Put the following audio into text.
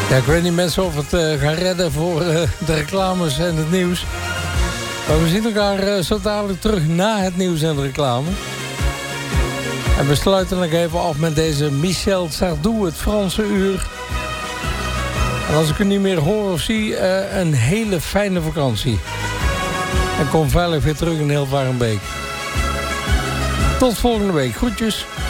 Ja, ik weet niet mensen of het gaan redden voor de reclames en het nieuws. Maar we zien elkaar zo dadelijk terug na het nieuws en de reclame. En we sluiten nog even af met deze Michel Sardou, het Franse uur. En als ik u niet meer hoor of zie, een hele fijne vakantie. En kom veilig weer terug in Hilvarenbeek. Tot volgende week. Groetjes.